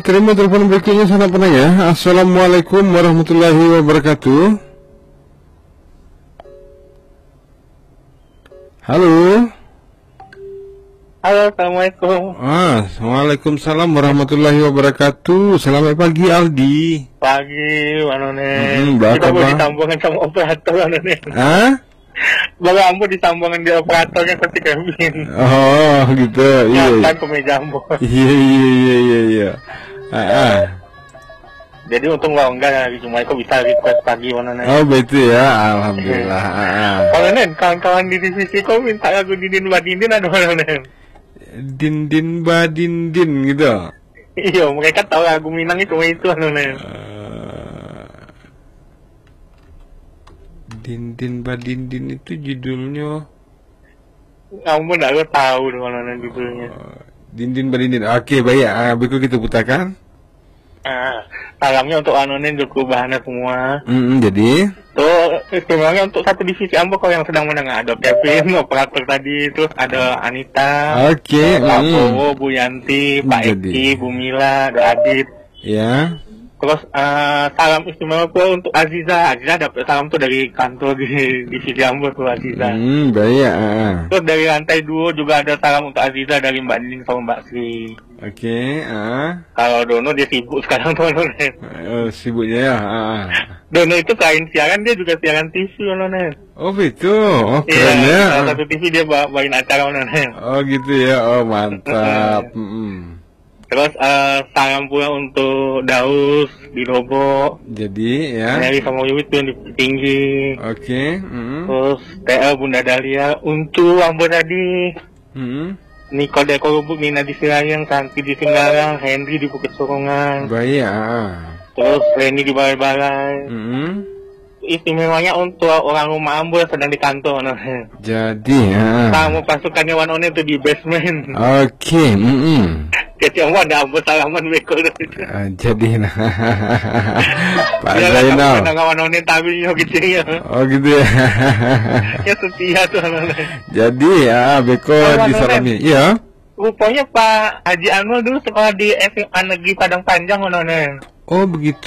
terima telepon berikutnya sana penanya. Assalamualaikum warahmatullahi wabarakatuh. Halo. Halo, assalamualaikum. Waalaikumsalam warahmatullahi wabarakatuh. Selamat pagi Aldi. Pagi, Wanone. Kita mau disambungkan sama operator, Wanone. Baru ambo disambungkan di operatornya ke Kevin. Oh, gitu. Iya. Kan ke meja ambo. Iya. Jadi untung enggak cuma aku bisa request pagi, Wanone. Oh, betul ya. Alhamdulillah. Wanone, kawan-kawan di divisi kau minta lagu Dindin Badindin ada, Wanone. Dindin badindin gitu. Iya, mereka tahu lagu Minang itu, Wanone. Dindin badindin itu judulnya. Kamu enggak tahu Wanone judulnya. Dindin badindin. Oke, baik. Berikut kita putarkan. Salamnya untuk Anonin untuk bahannya semua. Jadi tuh istimewanya untuk satu divisi Ambo kau yang sedang mendengar ada Kevin operator tadi, terus ada Anita, Pak Bowo, Bu Yanti, Pak Eki, Bu Mila, ada Adit. Ya. Terus salam istimewa pula untuk Aziza. Aziza dapat salam tuh dari kantor di divisi Ambo tuh Aziza. Baik. Terus dari lantai 2 juga ada salam untuk Aziza dari Mbak Dinding sama Mbak Sri. Oke. Kalau Dono dia sibuk sekarang tuh, Nonet. Sibuknya ya. Dono itu selain siaran dia juga siaran TV, Nonet. Oh betul. Oh keren ya. Salah satu TV dia bawain acara, Nonet. Oh gitu ya. Oh mantap. Terus salam pula untuk Daus di Lobo. Jadi ya. Nyari sama Wiwit tuh yang di tinggi. Oke. Terus TL Bunda Dahlia, Uncu Ambo tadi. Niko Deko Lubuk, Nina di Selayang, Santi di Singgarang, Henry di Bukit Sorongan. Baik. Terus Reni di Balai-Balai. Istimewanya untuk orang rumah Ambo yang sedang di kantor. Jadi ya. Kamu pasukannya Wanone itu di basement. Oke. Jadi ada Ambo salaman beko. Jadi Pak Zainal. Ada Wanone tabinya gitu ya. Oh gitu ya. Ya setia tuh. Jadi ya beko disalami. Iya. Rupanya Pak Haji Anwar dulu sekolah di SMA Negeri Padang Panjang, Wanone. Oh begitu.